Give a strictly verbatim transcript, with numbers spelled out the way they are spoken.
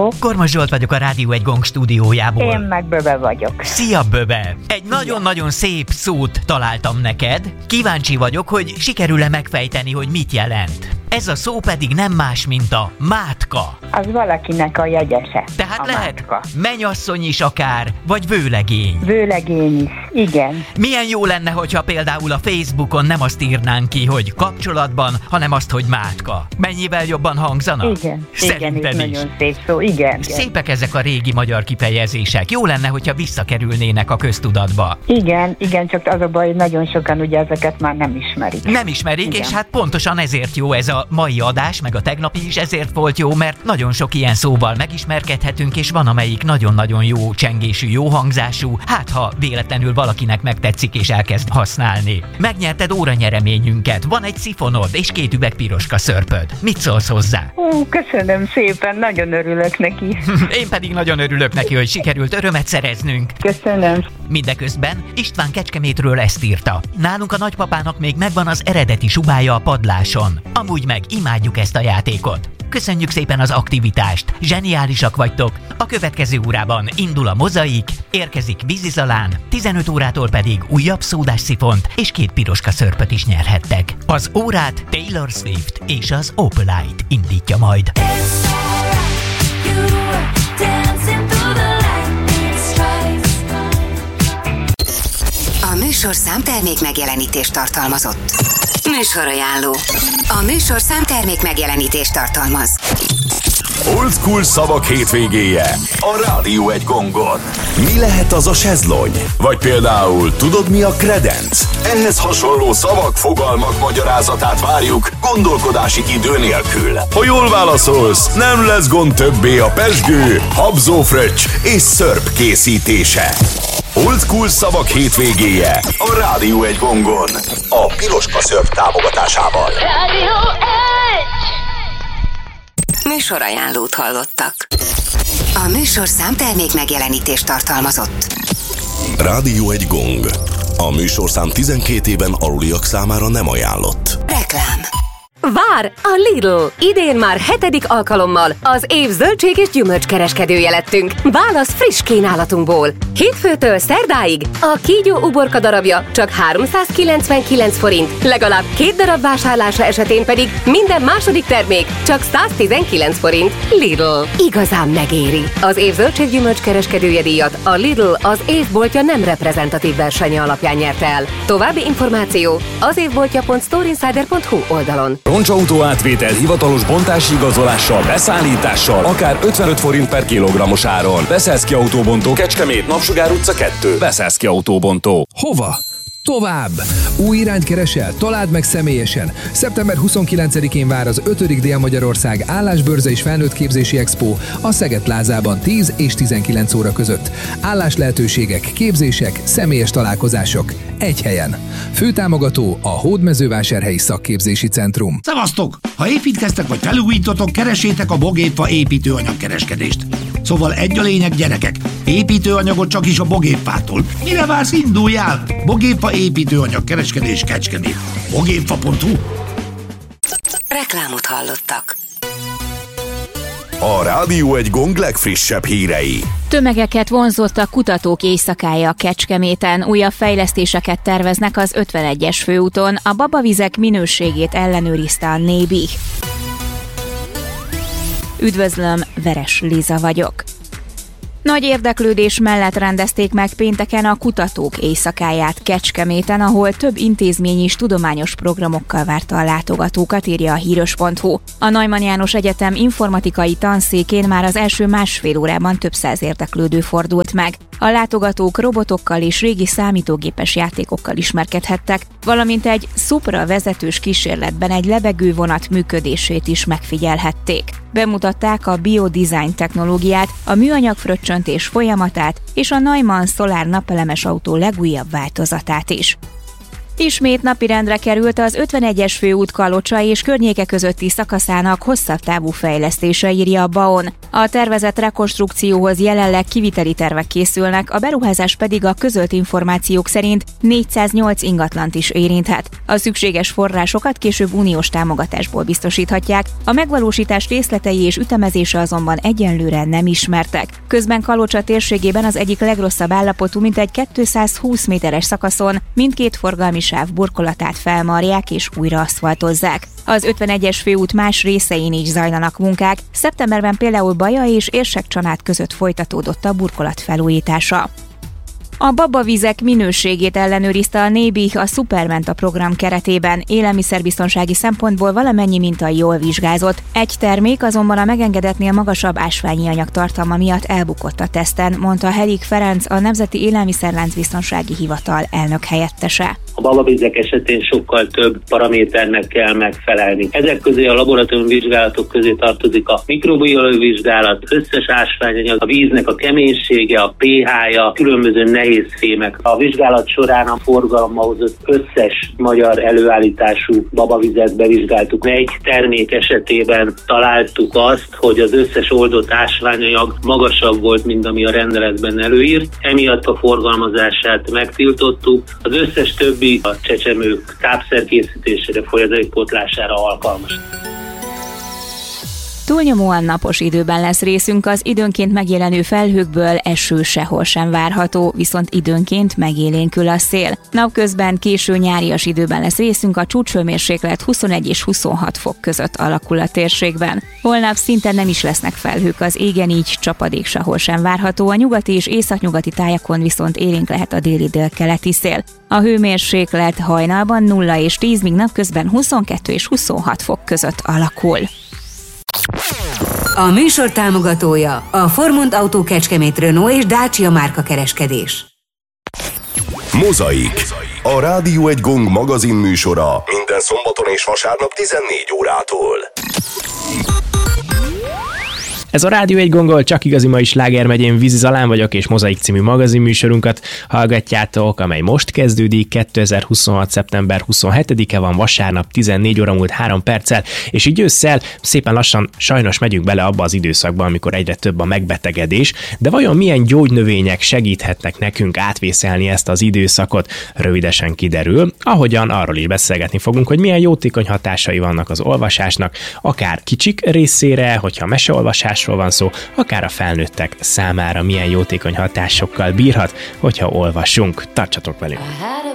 Halló. Kormos Zsolt vagyok a Rádió egy Gong stúdiójából. Én meg Böbe vagyok. Szia, Böbe! Egy nagyon-nagyon szép szót találtam neked. Kíváncsi vagyok, hogy sikerül-e megfejteni, hogy mit jelent. Ez a szó pedig nem más, mint a mátka. Az valakinek a jegyese. Tehát a lehet mátka. mennyasszony is akár, vagy vőlegény. Vőlegény is, igen. Milyen jó lenne, hogyha például a Facebookon nem azt írnánk ki, hogy kapcsolatban, hanem azt, hogy mátka. Mennyivel jobban hangzana? Igen, Szerinted igen, is. nagyon szép szó, igen. Szépek ezek a régi magyar kifejezések. Jó lenne, hogyha visszakerülnének a köztudatba. Igen, igen, csak az a baj, hogy nagyon sokan ugye ezeket már nem ismerik. Nem ismerik, igen. És hát pontosan ezért jó ez a mai adás, meg a tegnapi is ezért volt jó, mert nagyon sok ilyen szóval megismerkedhetünk, és van amelyik nagyon-nagyon jó csengésű, jó hangzású, hát ha véletlenül valakinek megtetszik és elkezd használni. Megnyerted óranyereményünket, van egy szifonod és két üveg piroska szörpöd. Mit szólsz hozzá? Ó, köszönöm szépen, nagyon örülök neki. Én pedig nagyon örülök neki, hogy sikerült örömet szereznünk. Köszönöm. Mindeközben István Kecskemétről ezt írta. Nálunk a nagypapának még megvan az eredeti subája a padláson. Amúgy meg imádjuk ezt a játékot. Köszönjük szépen az aktivitást, zseniálisak vagytok. A következő órában indul a mozaik, érkezik vízizalán, tizenöt órától pedig újabb szódás szifont és két piroska szörpöt is nyerhettek. Az órát Taylor Swift és az Opalite indítja majd. A műsorszám termék megjelenítést tartalmazott. Műsorajánló. A műsorszám termék megjelenítést tartalmaz. Old School szavak hétvégéje a Rádió egy Gongon. Mi lehet az a sezlony? Vagy például tudod, mi a kredenc? Ehhez hasonló szavak, fogalmak magyarázatát várjuk gondolkodási idő nélkül. Ha jól válaszolsz, nem lesz gond többé a pezsgő, habzófröccs és szörp készítése. Old School szavak hétvégéje a Rádió egy Gongon. A Piroska Szörp támogatásával. Rádió egy! Műsorajánlót hallottak. A műsorszám termék megjelenítést tartalmazott. Rádió egy Gong. A műsorszám tizenkét éven aluliak számára nem ajánlott. Reklám. Vár a Lidl! Idén már hetedik alkalommal az év zöldség és gyümölcskereskedője lettünk. Válasz friss kínálatunkból. Hétfőtől szerdáig a kígyó uborka darabja csak háromszázkilencvenkilenc forint, legalább két darab vásárlása esetén pedig minden második termék csak száztizenkilenc forint. Lidl. Igazán megéri. Az év zöldség gyümölcskereskedője díjat a Lidl az évboltja nem reprezentatív versenye alapján nyerte el. További információ az évboltja pont storeinsider pont hu oldalon. Roncsautó átvétel hivatalos bontási igazolással, beszállítással, akár ötvenöt forint per kilogrammos áron. Beszélszki Autóbontó, Kecskemét, Napsugár utca kettő. Beszélszki Autóbontó. Hova? Tovább! Új irányt keresel? Találd meg személyesen! szeptember huszonkilencedikén vár az ötödik Dél-Magyarország Állásbörze és Felnőttképzési Expo a Szeged plázában tíz és tizenkilenc óra között. Álláslehetőségek, képzések, személyes találkozások. Egy helyen. Főtámogató a Hódmezővásárhelyi Szakképzési Centrum. Szevasztok! Ha építkeztek vagy felújítotok, keresétek a Bogépfa építőanyagkereskedést. Szóval egy a lényeg, gyerekek. Építőanyagot csak is a Bogépfától. Mire vársz, induljál? Bogépfa építőanyagkereskedés Kecskemét. bogépfa pont hu. Reklámot hallottak. A Rádió egy Gong legfrissebb hírei. Tömegeket vonzott a kutatók éjszakája Kecskeméten. Újabb fejlesztéseket terveznek az ötvenegyes főúton. A babavizek minőségét ellenőrizte a Nébi. Üdvözlöm, Veres Liza vagyok. Nagy érdeklődés mellett rendezték meg pénteken a kutatók éjszakáját Kecskeméten, ahol több intézmény is tudományos programokkal várta a látogatókat, írja a híros pont hu. A Neumann János Egyetem informatikai tanszékén már az első másfél órában több száz érdeklődő fordult meg. A látogatók robotokkal és régi számítógépes játékokkal ismerkedhettek, valamint egy Supra vezetős kísérletben egy lebegővonat működését is megfigyelhették. Bemutatták a biodesign technológiát, a műanyag fröccsöntés folyamatát és a Neumann Solar napelemes autó legújabb változatát is. Ismét napirendre került az ötvenegyes főút Kalocsa és környéke közötti szakaszának hosszabb távú fejlesztése, írja a BAON. A tervezett rekonstrukcióhoz jelenleg kiviteli tervek készülnek, a beruházás pedig a közölt információk szerint négyszáznyolc ingatlant is érinthet. A szükséges forrásokat később uniós támogatásból biztosíthatják, a megvalósítás részletei és ütemezése azonban egyenlőre nem ismertek. Közben Kalocsa térségében az egyik legrosszabb állapotú mintegy kétszázhúsz méteres szakaszon mindkét forgalmi sáv burkolatát felmarják és újra aszfaltozzák. Az ötvenegyes főút más részein is zajlanak munkák, szeptemberben például Baja és Érsek-Csanád között folytatódott a burkolat felújítása. A babavizek minőségét ellenőrizte a Nébi a Superment a program keretében, élelmiszerbiztonsági szempontból valamennyi minta jól vizsgázott. Egy termék azonban a megengedetnél magasabb ásványi anyag tartalma miatt elbukott a teszten, mondta Helik Ferenc, a Nemzeti Élelmiszerláncbiztonsági Hivatal elnök helyettese. A babavizek esetén sokkal több paraméternek kell megfelelni. Ezek közé a laboratóriumi vizsgálatok közé tartozik a mikrobiológiai vizsgálat, összes ásványanyag, a víznek a keménysége, a pé há-ja, különböző nehéz fémek. A vizsgálat során a forgalomhoz az összes magyar előállítású babavizet bevizsgáltuk. Egy termék esetében találtuk azt, hogy az összes oldott ásványanyag magasabb volt, mint ami a rendeletben előírt. Emiatt a forgalmazását megtiltottuk. Az összes többi a csecsemők tápszerkészítésére, folyadékpótlására alkalmas. Túlnyomóan napos időben lesz részünk, az időnként megjelenő felhőkből eső sehol sem várható, viszont időnként megélénkül a szél. Napközben késő nyárias időben lesz részünk, a csúcshőmérséklet huszonegy és huszonhat fok között alakul a térségben. Holnap szinte nem is lesznek felhők az égen, így csapadék sehol sem várható, a nyugati és északnyugati tájakon viszont élénk lehet a déli-délkeleti szél. A hőmérséklet hajnalban nulla és tíz, míg napközben huszonkettő és huszonhat fok között alakul. A műsor támogatója a Formont Autó Kecskemét Renault és Dacia márka kereskedés. Mozaik. A Rádió egy Gong magazin műsora minden szombaton és vasárnap tizennégy órától. Ez a Rádió egy Gongol, csak igazi mai sláger megyén, Vízi Zalán vagyok, és Mozaik című magazinműsorunkat hallgatjátok, amely most kezdődik, kétezer-huszonhat. szeptember huszonhetedike van, vasárnap, tizennégy óra múlt három perccel, és így ősszel szépen lassan sajnos megyünk bele abba az időszakba, amikor egyre több a megbetegedés, de vajon milyen gyógynövények segíthetnek nekünk átvészelni ezt az időszakot? Rövidesen kiderül, ahogyan arról is beszélgetni fogunk, hogy milyen jótékony hatásai vannak az olvasásnak, akár kicsik részére, hogyha meseolvasás van szó, akár a felnőttek számára milyen jótékony hatásokkal bírhat, hogyha olvasunk. Tartsatok velünk!